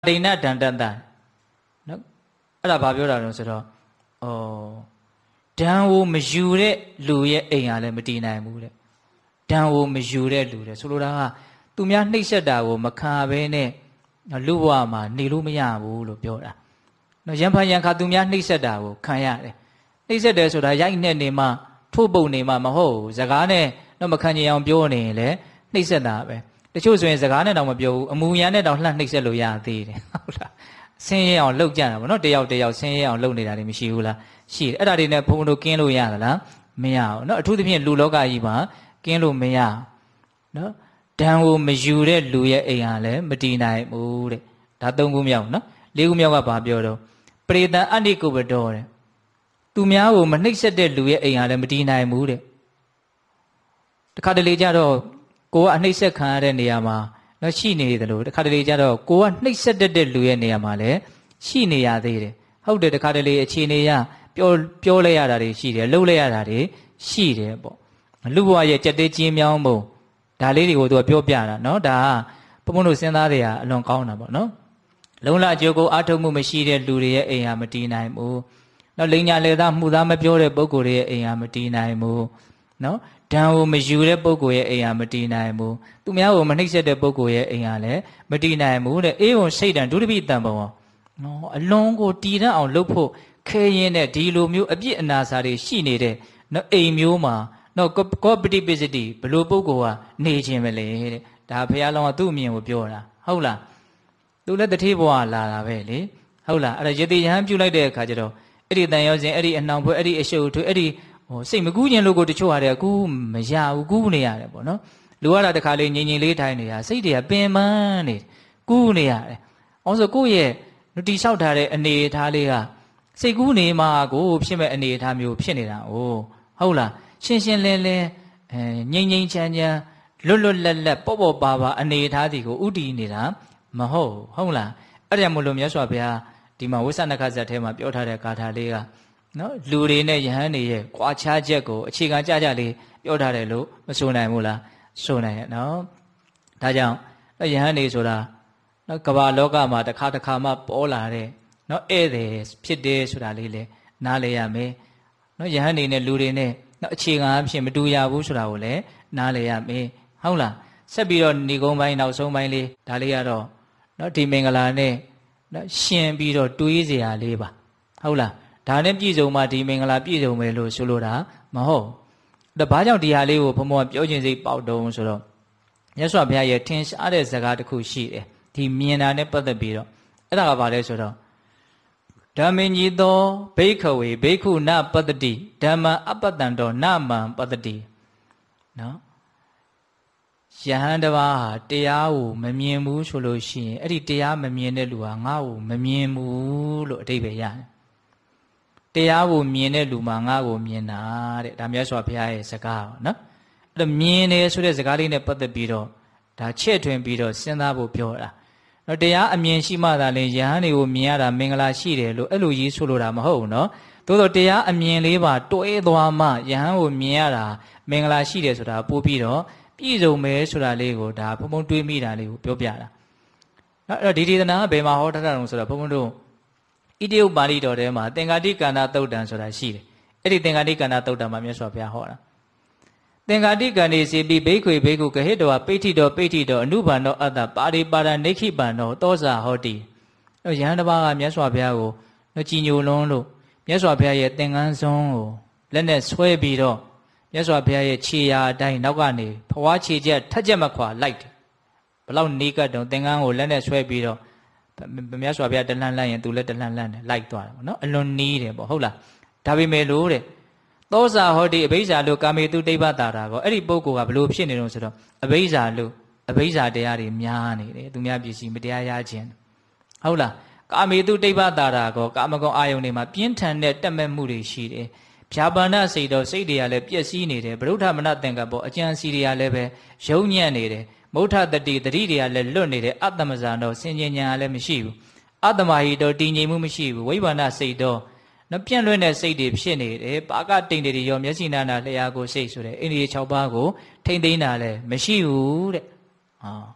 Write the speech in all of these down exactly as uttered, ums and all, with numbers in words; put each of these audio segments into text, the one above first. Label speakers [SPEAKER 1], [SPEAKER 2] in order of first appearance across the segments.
[SPEAKER 1] ဒိဏဒန္တတနော်အဲ့ဒါဘာပြောတာလဲဆိုတော့ဩဒံကိုမယူတဲ့လူရဲ့အိမ်ကလည်းမတည်နိုင်ဘူးတဲ့ဒံကိုမယူတဲ့လူတဲ့ဆိုလိုတာကသူများနှိပ်စက်တာကိုမခံဘဲနဲ့လူဘဝမှာနေလို့မရဘူးလို့ပြောတာနော်ရံဖန်ရံခါသူများနှိပ်စက်တာကိုခံရတယ်နှိပ်စက်တယ်ဆိုတာရိုက်နှက်နေမှထို့ပုံနေမှမဟုတ်ဘူးစကားနဲ့တော့မခံချင်အောင်ပြောနေရင်လည်းနှိပ်စက်တာပဲတချို့ဆိုရင်စကားနဲ့တောင်မပြောဘူးအမူအရာနဲ့တောင်လှမ်းနှိပ်စက်လို့ရသေးတယ်ဟုတ်လားဆင်းရဲအောင်လှုပ်ကြတာဗောနော်တယောက်တယောက်ဆင်းရဲအောင်လှုပ်နေတာတွေမရှိဘူးလားရှိတယ်အဲ့ဒါတွေနဲ့ဘုံဘုံတို့ကင်းလို့ရသလားမရဘူးနော်အထူးသဖြင့်လူလောကကြီးမှာကင်းလို့မရနော်ဒံကိုမယူတဲ့လူရဲ့အိမ်ဟာလည်းမတည်နိုင်ဘူးတဲ့ဒါသုံးခုမြောက်နော်လေးခုမြောက်ကဘာပြောတော့ပရိသံအနိကုပတောတဲ့သူများကိုမနှိပ်စက်တဲ့လူရဲ့အိမ်ဟာလည်းမတည်နိုင်ဘူးတဲ့တခါတလေကြတော့ကိုကအနှိပ်စက်ခံရတဲ့နေရာမှာနော်ရှိနေတယ်လို့တခါတလေကြတော့ကိုကနှိပ်စက်တတ်တဲ့လူရဲ့နေရာမှာလည်းရှိနေရသေးတယ်ဟုတ်တယ်တခါတလေအခြေအနေရပြောပြောလဲရတာတွေရှိတယ်လှုပ်လဲရတာတွေရှိတယ်ပေါ့လူဘဝရဲ့ကြက်တဲကျင်းမြောင်းပုံဒါလေးတွေကိုသူကပြောပြတာနော်ဒါကဘုံဘုံတို့စဉ်းစားတွေကအလွန်ကောင်းတာပေါ့နော်လုံလအကျိုးကိုအားထုတ်မှုမရှိတဲ့လူတွေရဲ့အိမ်ဟာမတည်နိုင်ဘူးနော်လိန်ညာလေသားမှုသားမပြောတဲ့ပုဂ္ဂိုလ်တွေရဲ့အိမ်ဟာမတည်နိုင်ဘူးနော်ဒံကိုမယူတဲ့ပုဂ္ဂိုလ်ရဲ့အိမ်ဟာမတည်နိုင်ဘူးသူများကိုမနှိပ်စက်တဲ့ပုဂ္ဂိုလ်ရဲ့အိမ်ဟာလည်းမတည်နိုင်ဘူးတဲ့အေးဝန်စိတ်တံဒုတိပိတံဘောနော်အလွန်ကိုတည်တတ်အောင်လုပ်ဖို့ခဲရင်တဲ့ဒီလိုမျိုးအပြစ်အနာစာတွေရှိနေတဲ့နော်အိမ်မျိုးမှာနော်ကောပတိပစ္စတိဘလို့ပုဂ္ဂိုလ်ကနေခြင်းပဲလေတဲ့ဒါဘုရားလောင်းကသူ့အမြင်ကိုပြောတာဟုတ်လားသူလည်းတတိဘဝလာတာပဲလေဟုတ်လားအဲ့ဒါယတိယဟန်ပြုလိုက်တဲ့အခါကျတော့အဲ့ဒီတန်ရောစဉ်အဲ့ဒီအနှောင်ဖွဲ့အဲ့ဒီအရှုပ်ထွေးအဲ့ဒီဟိုစိတ်မကူးခြင်းလို့ကိုတချို့ဟာတဲ့အခုမရဘူးကူးနေရတယ်ပေါ့နော်လူရတာတခါလေးငြိမ်ငြိမ်လေးထိုင်နေတာစိတ်တွေကပင်ပန်းနေကူးနေရတယ်အောင်ဆိုကိုယ့်ရဲ့လူတီလျှောက်ထားတဲ့အနေအထားလေးကစိတ်ကူးနေမှကိုဖြစ်မဲ့အနေအထားမျိုးဖြစ်နေတာ哦ဟုတ်လားရှင်းရှင်းလင်းလင်းအဲငြိမ်ငြိမ်ချမ်းချမ်းလွတ်လွတ်လပ်လပ်ပေါ့ပေါ့ပါပါအနေအထားဒီကိုဥတည်နေတာမဟုတ်ဟုတ်လားအဲ့ဒါမို့လို့မြတ်စွာဘုရားဒီမှာဝိသနခဇတ်ထဲမှာပြောထားတဲ့ဂါထာလေးကနော်လူတွေနဲ့ယဟန်တွေရဲ့ကွာခြားချက်ကိုအခြေခံကြကြလေးပြောထားတယ်လို့မဆိုနိုင်ဘူးလားဆိုနိုင်ရဲ့နော်ဒါကြောင့်ယဟန်တွေဆိုတာနော်ကမ္ဘာလောကမှာတစ်ခါတစ်ခါမှပေါ်လာတဲ့နော်ဧည့်သည်ဖြစ်တယ်ဆိုတာလေးလေနားလည်ရမယ်နော်ယဟန်တွေနဲ့လူတွေနဲ့နော်အခြေခံအဖြစ်မတူရဘူးဆိုတာကိုလည်းနားလည်ရမယ်ဟုတ်လားဆက်ပြီးတော့ဏိကုံးပိုင်းနောက်ဆုံးပိုင်းလေးဒါလေးကတော့နော်ဒီမင်္ဂလာနဲ့နော်ရှင်ပြီးတော့တွေးစရာလေးပါဟုတ်လားဒါနဲ့ပြည့်စုံမှဒီမင်္ဂလာပြည့်စုံမယ်လို့ဆိုလိုတာမဟုတ်ဒါဘာကြောင့်ဒီဟာလေးကိုဘုံဘုံပြောခြင်းစိတ်ပေါက်တုံးဆိုတော့မြတ်စွာဘုရားရဲ့ထင်ရှားတဲ့စကားတစ်ခုရှိတယ်ဒီမြင်တာနဲ့ပတ်သက်ပြီးတော့အဲ့ဒါကဘာလဲဆိုတော့ဓမ္မင်ကြီးသောဘိက္ခဝေဘိက္ခုနပတ္တိဓမ္မအပတ္တံတော်နမံပတ္တိနော်ယဟန်တစ်ပါးဟာတရားကိုမမြင်ဘူးဆိုလို့ရှိရင်အဲ့ဒီတရားမမြင်တဲ့လူဟာငါ့ကိုမမြင်ဘူးလို့အဓိပ္ပာယ်ရတယ်တရားကိုမြင်တဲ့လူမှာငါ့ကိုမြင်တာတဲ့ဒါမြတ်စွာဘုရားရဲ့စကားနော်အဲ့တော့မြင်တယ်ဆိုတဲ့စကားလေးနဲ့ပတ်သက်ပြီးတော့ဒါချဲ့ထွင်ပြီးတော့စဉ်းစားဖို့ပြောတာနော်တရားအမြင်ရှိမှသာလေယဟန်တွေကိုမြင်ရတာမင်္ဂလာရှိတယ်လို့အဲ့လိုကြီးဆိုလိုတာမဟုတ်ဘူးနော်သို့တော့တရားအမြင်လေးပါတွဲသွားမှယဟန်ကိုမြင်ရတာမင်္ဂလာရှိတယ်ဆိုတာပို့ပြီးတော့ပြည့်စုံမယ်ဆိုတာလေးကိုဒါဘုံဘုံတွေးမိတာလေးကိုပြောပြတာနော်အဲ့တော့ဒီဒေသနာကဘယ်မှာဟောထားတာလဲဆိုတော့ဘုံဘုံတို့ဣတိယပါဠိတော်ထဲမှာသင်္ဃာတိကန္နာသုတ်တံဆိုတာရှိတယ်အဲ့ဒီသင်္ဃာတိကန္နာသုတ်တံမှာမြတ်စွာဘုရားဟောတာသင်္ဃာတိကန္နေစီပိဘိက္ခွေဘိက္ခုကဟိတောပိဋ္ဌိတောပိဋ္ဌိတောအနုဘာနောအတ္တပါရိပါရနိခိပံနောသောဇာဟောတိအဲ့ယဟန်တစ်ပါးကမြတ်စွာဘုရားကိုကြည်ညိုလွန်းလို့မြတ်စွာဘုရားရဲ့သင်္ကန်းစွန်းကိုလက်နဲ့ဆွဲပြီးတော့မြတ်စွာဘုရားရဲ့ခြေရာအတိုင်းနောက်ကနေဖွားခြေချက်ထက်ချက်မခွာလိုက်တယ်ဘလောက်နေကတုံသင်္ကန်းကိုလက်နဲ့ဆွဲပြီးတော့မြတ်စွာဘုရားတလှမ်းလှမ်းရင်သူလည်းတလှမ်းလှမ်းတယ်လိုက်သွားတယ်ပေါ့နော်အလွန်နီးတယ်ပေါ့ဟုတ်လားဒါပေမဲ့လို့တဲ့သောဇာဟောတိအဘိဇာလို့ကာမေတုတိဗ္ဗတာတာကောအဲ့ဒီပုဂ္ဂိုလ်ကဘလို့ဖြစ်နေတော့ဆိုတော့အဘိဇာလို့အဘိဇာတရားတွေများနေတယ်သူများပစ္စည်းမတရားရခြင်းဟုတ်လားကာမေတုတိဗ္ဗတာတာကောကာမဂုဏ်အာယုန်တွေမှာပြင်းထန်တဲ့တက်မဲ့မှုတွေရှိတယ်ဖြာပါဏစိတ်တော့စိတ်တွေကလည်းပျက်စီးနေတယ်ဗရုဋ္ဌမနသင်္ကပ္ပအကျံစီတွေကလည်းပဲယုံညံ့နေတယ်မௌထတတိတတိတွေကလည်းလွတ်နေတယ်အတ္တမဇာတော့စင်ကြင်ညာလည်းမရှိဘူးအတ္တမဟိတော့တည်ငြိမ်မှုမရှိဘူးဝိဘာဏစိတ်တော့နပြန့်လွင့်တဲ့စိတ်တွေဖြစ်နေတယ်ပါကတိန်တွေရောမျက်စိနာနာလျှာကိုစိတ်ဆိုတဲ့အိန္ဒိယ၆ပါးကိုထိမ့်သိမ်းတာလည်းမရှိဘူးတဲ့ဟော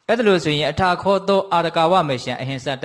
[SPEAKER 1] အဲ့ဒါလို့ဆိုရင်အထာခောသောအာရကဝမေရှံအဟင်္စ